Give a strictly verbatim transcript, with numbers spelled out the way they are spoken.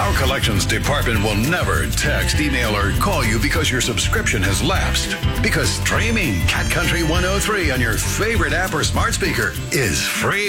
Our collections department will never text, email, or call you because your subscription has lapsed. Because streaming Cat Country one oh three on your favorite app or smart speaker is free.